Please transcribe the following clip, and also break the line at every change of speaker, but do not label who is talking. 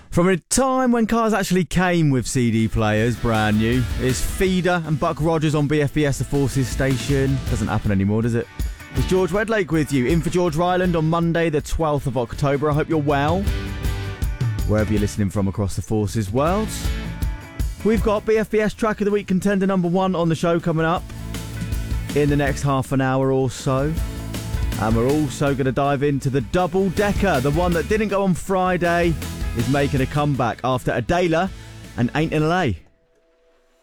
From a time when cars actually came with CD players, brand new, it's Feeder and Buck Rogers on BFBS The Forces station. Doesn't happen anymore, does it? It's George Wedlake with you, in for George Ryland on Monday the 12th of October. I hope you're well, wherever you're listening from across the Forces world. We've got BFBS Track of the Week contender number 1 on the show coming up in the next half an hour or so. And we're also going to dive into the double decker, the one that didn't go on Friday, is making a comeback after Adela and Ain't in LA.